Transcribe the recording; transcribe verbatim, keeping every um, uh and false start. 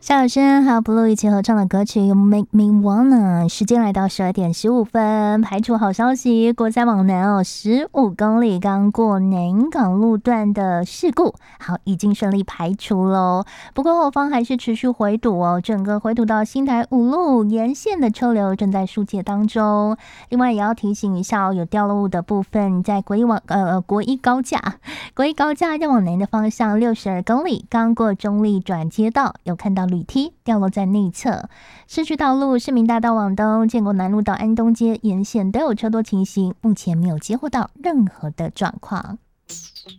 萧亚轩还有 Blue 一起合唱的歌曲《Make Me Wanna》。时间来到十二点十五分，排除好消息，国三往南哦，十五公里刚过南港路段的事故，好，已经顺利排除喽。不过后方还是持续回堵哦，整个回堵到新台五路沿线的车流正在疏解当中。另外也要提醒一下哦，有掉落物的部分，在国一往呃国一高架，国一高架要往南的方向六十二公里，刚过中立转接道，有看到铝梯掉落在内侧。市区道路市民大道往东，建国南路到安东街沿线都有车多情形，目前没有接获到任何的状况。